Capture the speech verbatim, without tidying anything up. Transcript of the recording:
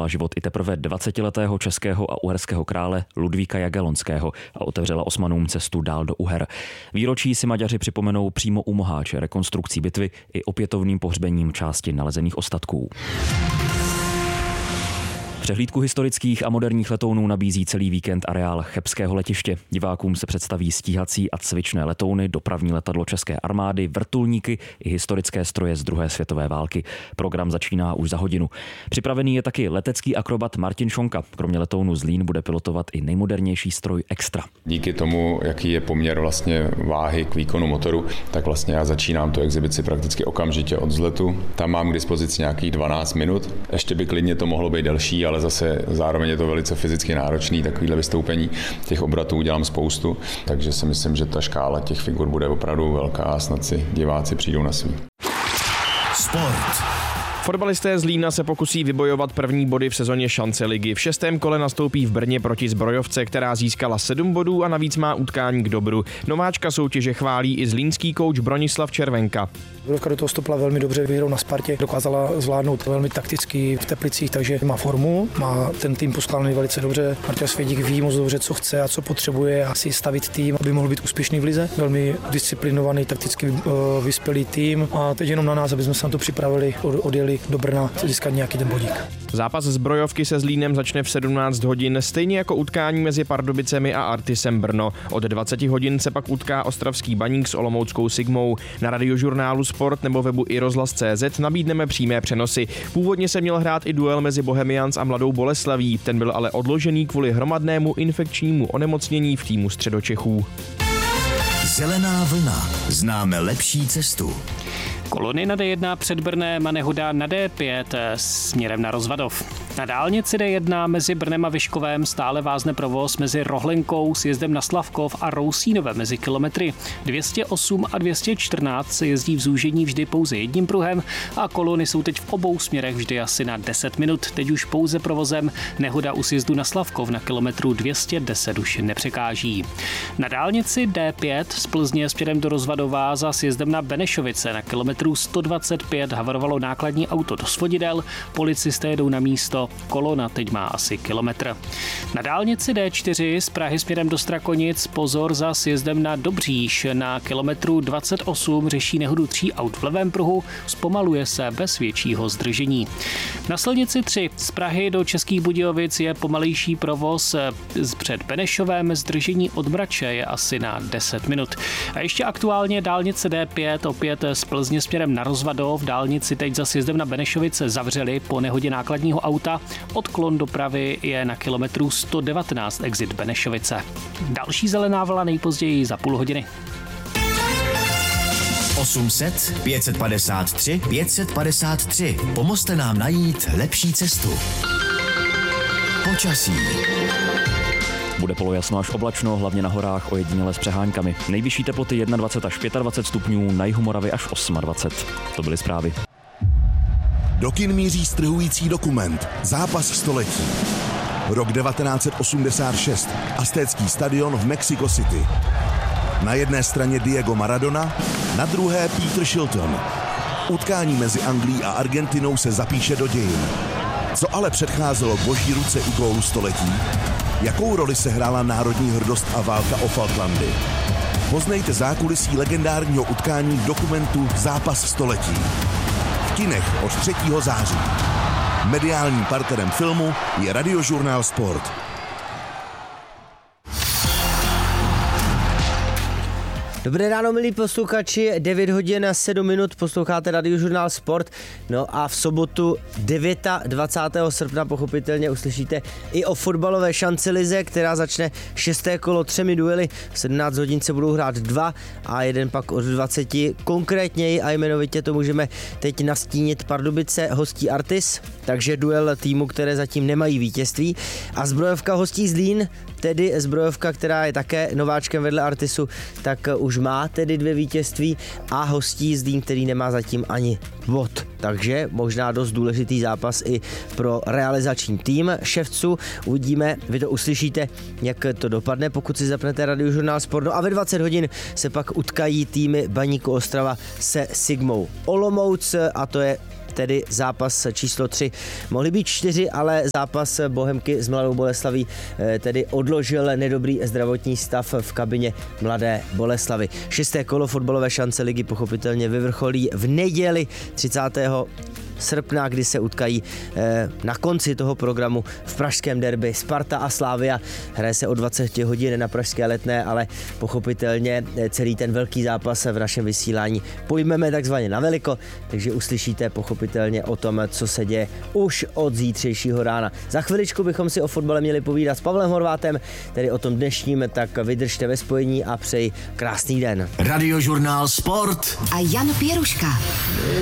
vzala život i teprve dvacetiletého českého a uherského krále Ludvíka Jagellonského a otevřela Osmanům cestu dál do Uher. Výročí si Maďaři připomenou přímo u Moháče, rekonstrukcí bitvy i opětovným pohřbením části nalezených ostatků. Přehlídku historických a moderních letounů nabízí celý víkend areál Chebského letiště. Divákům se představí stíhací a cvičné letouny, dopravní letadlo české armády, vrtulníky i historické stroje z druhé světové války. Program začíná už za hodinu. Připravený je taky letecký akrobat Martin Šonka. Kromě letounu Zlín bude pilotovat i nejmodernější stroj Extra. Díky tomu, jaký je poměr vlastně váhy k výkonu motoru, tak vlastně já začínám tu exibici prakticky okamžitě od vzletu. Tam mám k dispozici nějakých dvanáct minut. Ještě by klidně to mohlo být delší, ale zase zároveň je to velice fyzicky náročný, takovýhle vystoupení. Těch obratů udělám spoustu, takže si myslím, že ta škála těch figur bude opravdu velká a snad si diváci přijdou na svý. Sport. Fotbalisté Zlína se pokusí vybojovat první body v sezóně šance ligy. V šestém kole nastoupí v Brně proti Zbrojovce, která získala sedm bodů a navíc má utkání k dobru. Nováčka soutěže chválí i zlínský kouč Bronislav Červenka. Zbrojovka do toho stopla velmi dobře, výhrou na Spartě dokázala zvládnout velmi takticky v Teplicích, takže má formu, má ten tým poskládaný velice dobře. Martin Svědík ví moc dobře, co chce a co potřebuje a si stavit tým, aby mohl být úspěšný v lize. Velmi disciplinovaný, takticky vyspělý tým a teď jenom na nás, aby jsme se na to připravili, odjeli do Brna získat nějaký ten bodík. Zápas Zbrojovky se Zlínem začne v sedmnáct hodin, stejně jako utkání mezi Pardubicemi a Artisem Brno. Od dvacet hodin se pak utká ostravský Baník s olomouckou Sigmou. Na radiožurnálu Sport nebo webu i rozhlas tečka cé zet nabídneme přímé přenosy. Původně se měl hrát i duel mezi Bohemians a Mladou Boleslaví, ten byl ale odložený kvůli hromadnému infekčnímu onemocnění v týmu Středočechů. Zelená vlna. Známe lepší cestu. Kolony na dé jedna před Brnem a nehoda na dé pět směrem na Rozvadov. Na dálnici dé jedna mezi Brnem a Vyškovem stále vázne provoz mezi Rohlenkou s jezdem na Slavkov a Rousínovem mezi kilometry dvě stě osm a dvě stě čtrnáct se jezdí v zúžení vždy pouze jedním pruhem a kolony jsou teď v obou směrech vždy asi na deset minut. Teď už pouze provozem nehoda u sjezdu na Slavkov na kilometru dvě stě deset už nepřekáží. Na dálnici dé pět z Plzně směrem do Rozvadova za sjezdem na Benešovice na kilometru sto dvacet pět havarovalo nákladní auto do svodidel, policisté jedou na místo, kolona teď má asi kilometr. Na dálnici dé čtyři z Prahy směrem do Strakonic pozor za sjezdem na Dobříš na kilometru dvacet osm řeší nehodu tří aut v levém pruhu, zpomaluje se bez většího zdržení. Na silnici tři z Prahy do Českých Budějovic je pomalejší provoz před Benešovem, zdržení od Mrače je asi na deset minut. A ještě aktuálně dálnice dé pět opět z Plzně směrem na Rozvadov, dálnici teď za sjezdem na Benešovice zavřeli po nehodě nákladního auta. Odklon dopravy je na kilometru sto devatenáct exit Benešovice. Další zelená vlna nejpozději za půl hodiny. osm set, pět set padesát tři, pět set padesát tři. Pomozte nám najít lepší cestu. Počasí. Bude polojasno až oblačno, hlavně na horách ojediněle s přeháňkami. Nejvyšší teploty dvacet jedna až dvacet pět stupňů, na jihu Moravy až dvacet osm. To byly zprávy. Do kin míří strhující dokument Zápas století. Rok devatenáct set osmdesát šest. Aztécký stadion v Mexico City. Na jedné straně Diego Maradona, na druhé Peter Shilton. Utkání mezi Anglií a Argentinou se zapíše do dějin. Co ale předcházelo boží ruce u gólu století? Jakou roli se hrála národní hrdost a válka o Falklandy? Poznejte zákulisí legendárního utkání v dokumentu Zápas století. V kinech od třetího září. Mediálním partnerem filmu je Radiožurnál Sport. Dobré ráno, milí posluchači, devět hodin a sedm minut, posloucháte Radiožurnál Sport. No a v sobotu dvacátého devátého srpna pochopitelně uslyšíte i o fotbalové šancelize, která začne šesté kolo třemi duely. V sedmnáct hodin se budou hrát dva a jeden pak od dvaceti. Konkrétněji a jmenovitě to můžeme teď nastínit. Pardubice hostí Artis, takže duel týmu, které zatím nemají vítězství. A Zbrojovka hostí Zlín, tedy Zbrojovka, která je také nováčkem vedle Artisu, tak už má tedy dvě vítězství a hostí Zlín, který nemá zatím ani bod. Takže možná dost důležitý zápas i pro realizační tým ševců. Uvidíme, vy to uslyšíte, jak to dopadne, pokud si zapnete Radiožurnál Sport. No a ve dvacet hodin se pak utkají týmy Baníku Ostrava se Sigmou Olomouc a to je tedy zápas číslo tři. Mohly být čtyři, ale zápas Bohemky s Mladou Boleslaví tedy odložil nedobrý zdravotní stav v kabině Mladé Boleslavy. Šesté kolo fotbalové šance ligy pochopitelně vyvrcholí v neděli třicátého srpna, kdy se utkají eh, na konci toho programu v pražském derby Sparta a Slavia. Hraje se o dvacet hodin na pražské Letné, ale pochopitelně celý ten velký zápas v našem vysílání pojmeme takzvaně na veliko, takže uslyšíte pochopitelně o tom, co se děje už od zítřejšího rána. Za chviličku bychom si o fotbale měli povídat s Pavlem Horvátem, tedy o tom dnešním, tak vydržte ve spojení a přeji krásný den. Radiožurnál Sport a Jan Pěruška.